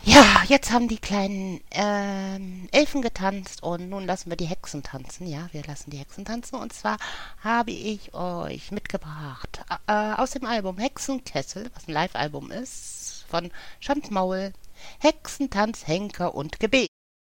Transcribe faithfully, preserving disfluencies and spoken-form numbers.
Ja, jetzt haben die kleinen ähm, Elfen getanzt und nun lassen wir die Hexen tanzen. Ja, wir lassen die Hexen tanzen. Und zwar habe ich euch mitgebracht äh, aus dem Album Hexenkessel, was ein Live-Album ist, von Schandmaul, Hexentanz, Henker und Gebet.